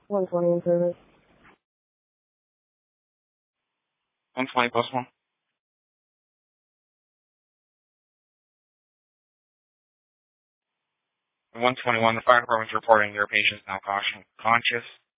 120 in service. 120 plus 1. 121, the fire department's reporting your patient is now conscious.